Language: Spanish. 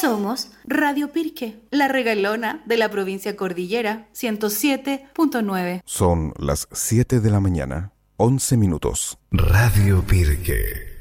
Somos Radio Pirque, la regalona de la provincia Cordillera, 107.9. Son las 7 de la mañana, 11 minutos. Radio Pirque.